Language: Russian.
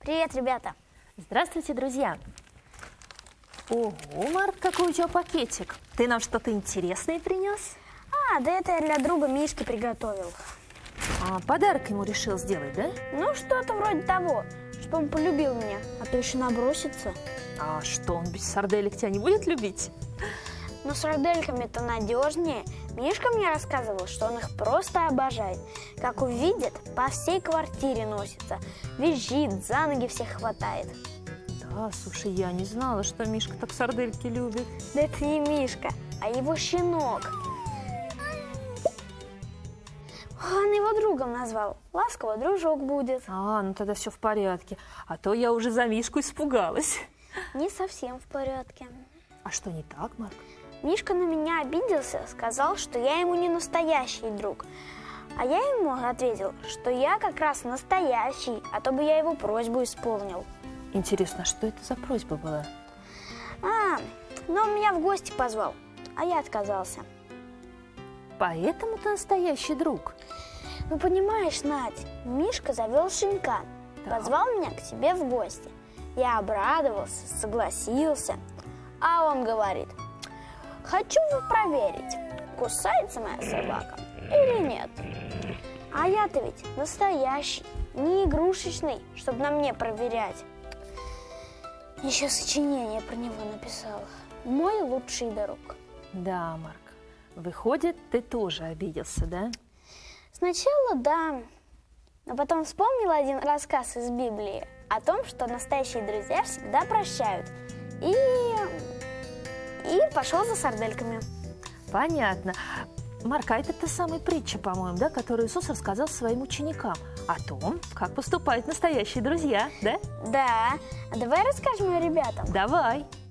Привет, ребята! Здравствуйте, друзья! Ого, Марк, какой у тебя пакетик! Ты нам что-то интересное принес? Да это я для друга Мишки приготовил. Подарок ему решил сделать, да? Ну, что-то вроде того, чтобы он полюбил меня, а то еще набросится. А что, он без сарделек тебя не будет любить? Но с сардельками-то надежнее. Мишка мне рассказывал, что он их просто обожает. Как увидит, по всей квартире носится, визжит, за ноги всех хватает. Да, слушай, я не знала, что Мишка так сардельки любит. Да это не Мишка, а его щенок. Он его другом назвал. Ласково дружок будет. Ну тогда все в порядке. А то я уже за Мишку испугалась. Не совсем в порядке. А что не так, Марк? Мишка на меня обиделся, сказал, что я ему не настоящий друг. А я ему ответил, что я как раз настоящий, а то бы я его просьбу исполнил. Интересно, что это за просьба была? Но он меня в гости позвал, а я отказался. Поэтому ты настоящий друг? Ну, понимаешь, Надь, Мишка завел щенка, позвал меня к себе в гости. Я обрадовался, согласился, а он говорит: хочу проверить, кусается моя собака или нет. А я-то ведь настоящий, не игрушечный, чтобы на мне проверять. Еще сочинение про него написала. Мой лучший друг. Да, Марк, выходит, ты тоже обиделся, да? Сначала да, но потом вспомнила один рассказ из Библии о том, что настоящие друзья всегда прощают. И пошел за сардельками. Понятно. Марк, а это та самая притча, по-моему, да, которую Иисус рассказал своим ученикам о том, как поступают настоящие друзья, да? Да. А давай расскажем ее ребятам. Давай.